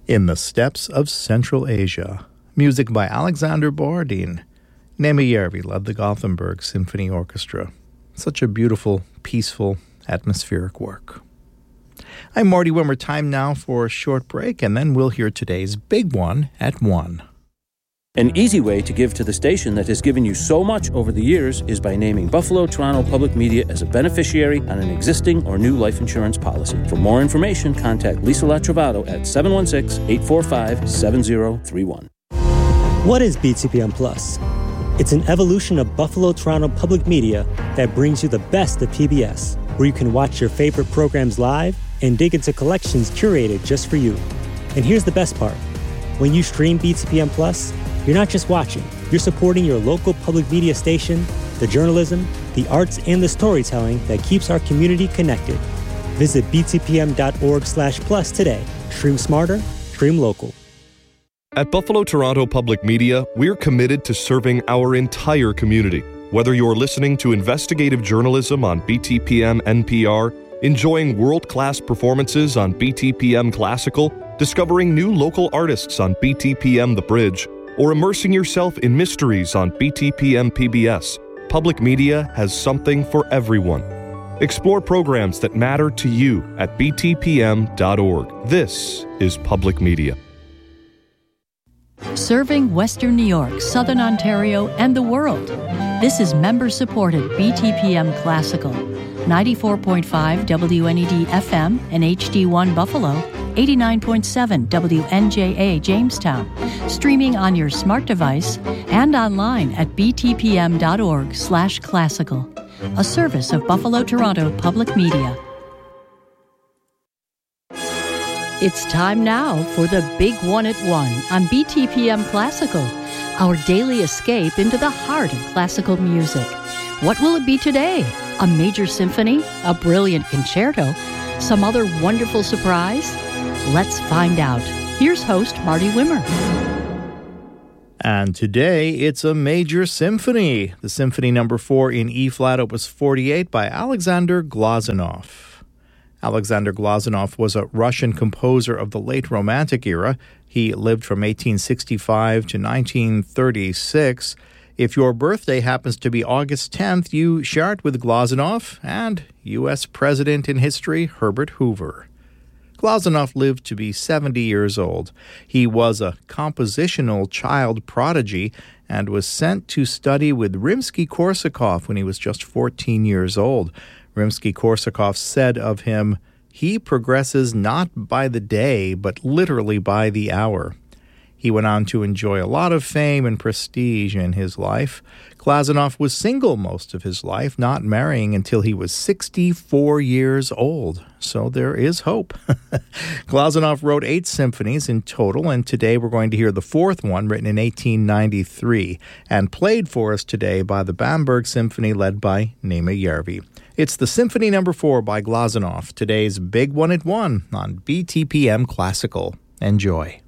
In the Steppes of Central Asia, music by Alexander Borodin. Neeme Järvi led the Gothenburg Symphony Orchestra. Such a beautiful, peaceful, atmospheric work. I'm Marty Wimmer. Time now for a short break, and then we'll hear today's big one at 1. An easy way to give to the station that has given you so much over the years is by naming Buffalo Toronto Public Media as a beneficiary on an existing or new life insurance policy. For more information, contact Lisa Latrovato at 716-845-7031. What is BTPM Plus? It's an evolution of Buffalo Toronto Public Media that brings you the best of PBS, where you can watch your favorite programs live and dig into collections curated just for you. And here's the best part. When you stream BTPM Plus, you're not just watching, you're supporting your local public media station, the journalism, the arts, and the storytelling that keeps our community connected. Visit btpm.org/plus today. Stream smarter, stream local. At Buffalo Toronto Public Media, we're committed to serving our entire community. Whether you're listening to investigative journalism on BTPM NPR, enjoying world-class performances on BTPM Classical, discovering new local artists on BTPM The Bridge, or immersing yourself in mysteries on BTPM PBS, Public Media has something for everyone. Explore programs that matter to you at btpm.org. This is Public Media. Serving Western New York, Southern Ontario, and the world. This is member-supported BTPM Classical. 94.5 WNED FM and HD1 Buffalo, 89.7 WNJA Jamestown, streaming on your smart device and online at btpm.org/classical, a service of Buffalo Toronto Public Media. It's time now for the Big One at 1 on BTPM Classical, our daily escape into the heart of classical music. What will it be today? A major symphony? A brilliant concerto? Some other wonderful surprise? Let's find out. Here's host Marty Wimmer. And today it's a major symphony. The Symphony No. 4 in E-flat, Opus 48 by Alexander Glazunov. Alexander Glazunov was a Russian composer of the late Romantic era. He lived from 1865 to 1936. If your birthday happens to be August 10th, you share it with Glazunov and U.S. President in history Herbert Hoover. Glazunov lived to be 70 years old. He was a compositional child prodigy and was sent to study with Rimsky-Korsakov when he was just 14 years old. Rimsky-Korsakov said of him, "He progresses not by the day, but literally by the hour." He went on to enjoy a lot of fame and prestige in his life. Glazunov was single most of his life, not marrying until he was 64 years old. So there is hope. Glazunov wrote 8 symphonies in total, and today we're going to hear the 4th one, written in 1893, and played for us today by the Bamberg Symphony, led by Neeme Järvi. It's the Symphony No. 4 by Glazunov, today's Big One at 1 on BTPM Classical. Enjoy.